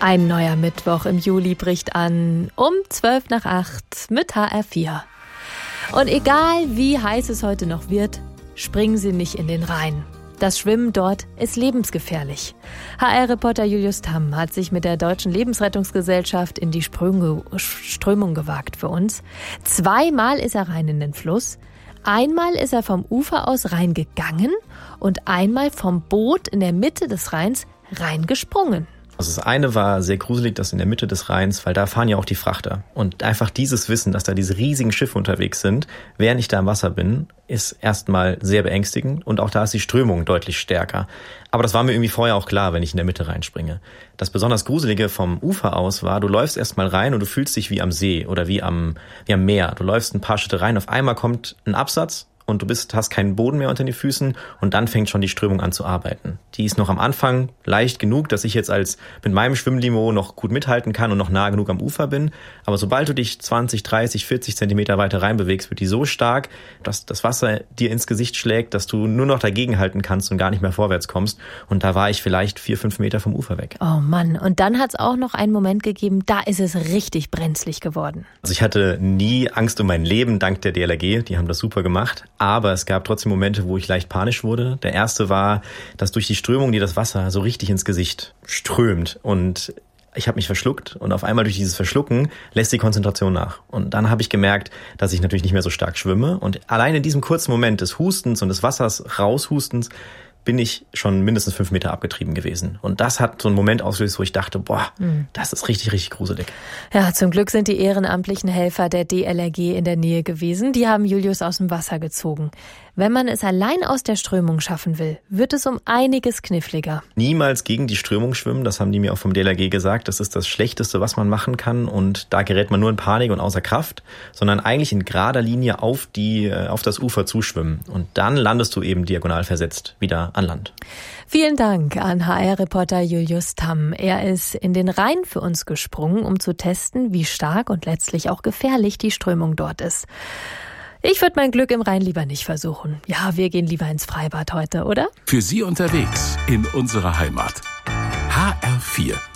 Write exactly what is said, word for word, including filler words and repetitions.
Ein neuer Mittwoch im Juli bricht an, um zwölf nach acht mit H R vier. Und egal wie heiß es heute noch wird, springen Sie nicht in den Rhein. Das Schwimmen dort ist lebensgefährlich. H R-Reporter Julius Tamm hat sich mit der Deutschen Lebensrettungsgesellschaft in die Sprünge, Strömung gewagt für uns. Zweimal ist er rein in den Fluss. Einmal ist er vom Ufer aus reingegangen und einmal vom Boot in der Mitte des Rheins reingesprungen. Also das eine war sehr gruselig, das in der Mitte des Rheins, weil da fahren ja auch die Frachter. Und einfach dieses Wissen, dass da diese riesigen Schiffe unterwegs sind, während ich da im Wasser bin, ist erstmal sehr beängstigend. Und auch da ist die Strömung deutlich stärker. Aber das war mir irgendwie vorher auch klar, wenn ich in der Mitte reinspringe. Das besonders Gruselige vom Ufer aus war, du läufst erstmal rein und du fühlst dich wie am See oder wie am, wie am Meer. Du läufst ein paar Schritte rein, auf einmal kommt ein Absatz. Und du bist, hast keinen Boden mehr unter den Füßen und dann fängt schon die Strömung an zu arbeiten. Die ist noch am Anfang leicht genug, dass ich jetzt als mit meinem Schwimmlimo noch gut mithalten kann und noch nah genug am Ufer bin. Aber sobald du dich zwanzig, dreißig, vierzig Zentimeter weiter reinbewegst, wird die so stark, dass das Wasser dir ins Gesicht schlägt, dass du nur noch dagegenhalten kannst und gar nicht mehr vorwärts kommst. Und da war ich vielleicht vier, fünf Meter vom Ufer weg. Oh Mann, und dann hat es auch noch einen Moment gegeben, da ist es richtig brenzlig geworden. Also ich hatte nie Angst um mein Leben, dank der D L R G, die haben das super gemacht. Aber es gab trotzdem Momente, wo ich leicht panisch wurde. Der erste war, dass durch die Strömung, die das Wasser so richtig ins Gesicht strömt und ich habe mich verschluckt und auf einmal durch dieses Verschlucken lässt die Konzentration nach. Und dann habe ich gemerkt, dass ich natürlich nicht mehr so stark schwimme. Und allein in diesem kurzen Moment des Hustens und des Wassers raushustens bin ich schon mindestens fünf Meter abgetrieben gewesen. Und das hat so einen Moment ausgelöst, wo ich dachte, boah, mhm. das ist richtig, richtig gruselig. Ja, zum Glück sind die ehrenamtlichen Helfer der D L R G in der Nähe gewesen. Die haben Julius aus dem Wasser gezogen. Wenn man es allein aus der Strömung schaffen will, wird es um einiges kniffliger. Niemals gegen die Strömung schwimmen, das haben die mir auch vom D L R G gesagt. Das ist das Schlechteste, was man machen kann. Und da gerät man nur in Panik und außer Kraft, sondern eigentlich in gerader Linie auf die, auf das Ufer zuschwimmen. Und dann landest du eben diagonal versetzt wieder an Land. Vielen Dank an H R-Reporter Julius Tamm. Er ist in den Rhein für uns gesprungen, um zu testen, wie stark und letztlich auch gefährlich die Strömung dort ist. Ich würde mein Glück im Rhein lieber nicht versuchen. Ja, wir gehen lieber ins Freibad heute, oder? Für Sie unterwegs in unserer Heimat. H R vier